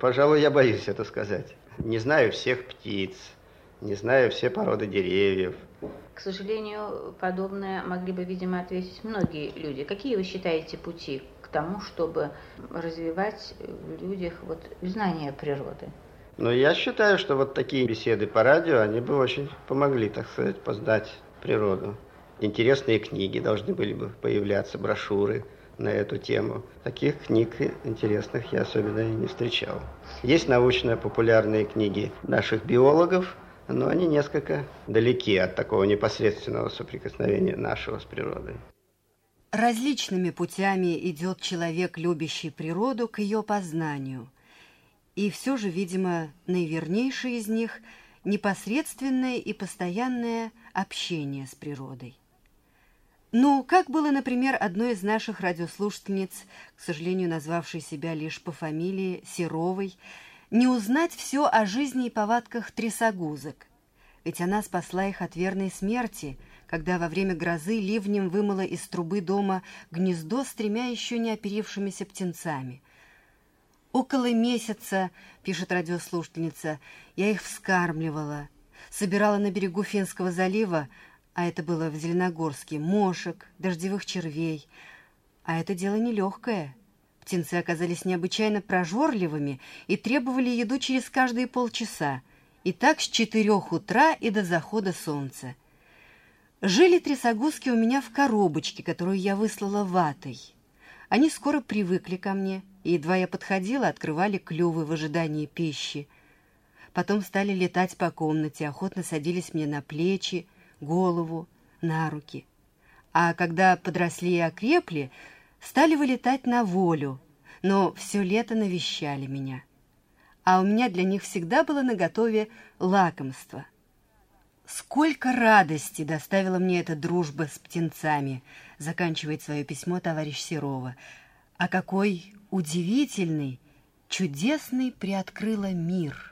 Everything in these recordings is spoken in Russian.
пожалуй, я боюсь это сказать. Не знаю всех птиц, не знаю все породы деревьев. К сожалению, подобное могли бы, видимо, ответить многие люди. Какие вы считаете пути к тому, чтобы развивать в людях знание природы? Но я считаю, что вот такие беседы по радио, они бы очень помогли, так сказать, познать природу. Интересные книги должны были бы появляться, брошюры на эту тему. Таких книг интересных я особенно и не встречал. Есть научно-популярные книги наших биологов, но они несколько далеки от такого непосредственного соприкосновения нашего с природой. Различными путями идет человек, любящий природу, к ее познанию. И все же, видимо, наивернейший из них – непосредственное и постоянное общение с природой. Ну, как было, например, одной из наших радиослушательниц, к сожалению, назвавшей себя лишь по фамилии Серовой, не узнать все о жизни и повадках трясогузок. Ведь она спасла их от верной смерти, когда во время грозы ливнем вымыла из трубы дома гнездо с 3 еще не оперившимися птенцами. «Около месяца, — пишет радиослушательница, — я их вскармливала, собирала на берегу Финского залива, а это было в Зеленогорске, мошек, дождевых червей. А это дело нелегкое. Птенцы оказались необычайно прожорливыми и требовали еду через каждые полчаса, и так с 4 утра и до захода солнца. Жили трясогузки у меня в коробочке, которую я выслала ватой. Они скоро привыкли ко мне, и едва я подходила, открывали клювы в ожидании пищи. Потом стали летать по комнате, охотно садились мне на плечи, голову, на руки. А когда подросли и окрепли, стали вылетать на волю, но все лето навещали меня. А у меня для них всегда было наготове лакомство. «Сколько радости доставила мне эта дружба с птенцами», заканчивает свое письмо товарищ Серова. «А какой удивительный, чудесный приоткрыла мир».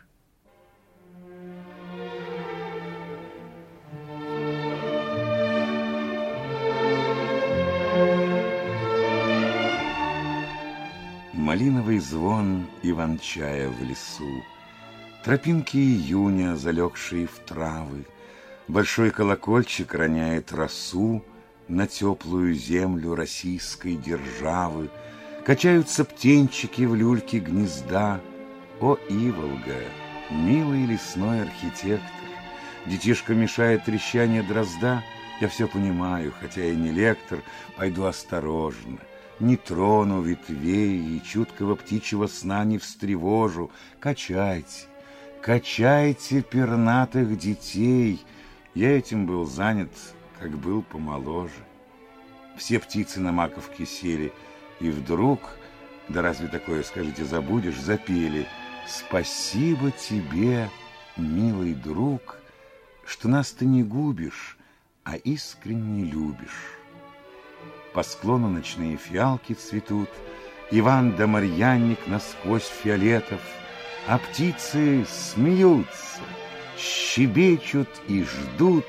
Малиновый звон иван-чая в лесу, тропинки июня, залегшие в травы, большой колокольчик роняет росу на теплую землю российской державы, качаются птенчики в люльке гнезда. О, Иволга, милый лесной архитектор, детишка мешает трещание дрозда. Я все понимаю, хотя и не лектор, пойду осторожно. Не трону ветвей и чуткого птичьего сна не встревожу. Качайте, качайте пернатых детей. Я этим был занят, как был помоложе. Все птицы на маковке сели, и вдруг, да разве такое, скажите, забудешь, запели: «Спасибо тебе, милый друг, что нас ты не губишь, а искренне любишь». По склону ночные фиалки цветут, Иван да Марьянник насквозь фиолетов, а птицы смеются, щебечут и ждут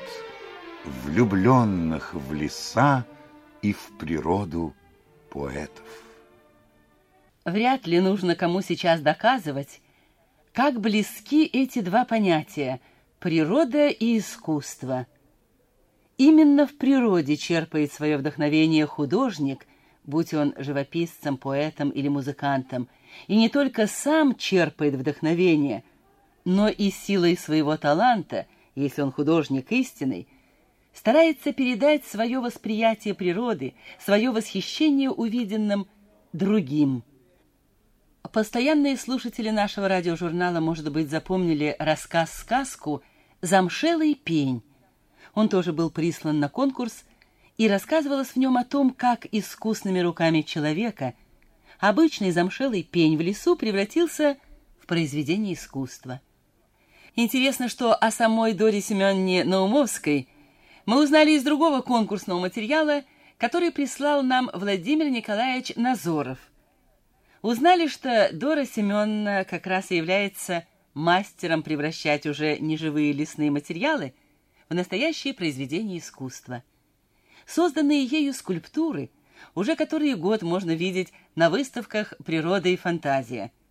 влюбленных в леса и в природу поэтов. Вряд ли нужно кому сейчас доказывать, как близки эти два понятия – природа и искусство. Именно в природе черпает свое вдохновение художник, будь он живописцем, поэтом или музыкантом, и не только сам черпает вдохновение, но и силой своего таланта, если он художник истинный, старается передать свое восприятие природы, свое восхищение увиденным другим. Постоянные слушатели нашего радиожурнала, может быть, запомнили рассказ-сказку «Замшелый пень». Он тоже был прислан на конкурс, и рассказывалось в нем о том, как искусными руками человека обычный замшелый пень в лесу превратился в произведение искусства. Интересно, что о самой Доре Семеновне Наумовской мы узнали из другого конкурсного материала, который прислал нам Владимир Николаевич Назоров. Узнали, что Дора Семеновна как раз и является мастером превращать уже неживые лесные материалы в настоящее произведение искусства. Созданные ею скульптуры уже который год можно видеть на выставках «Природа и фантазия».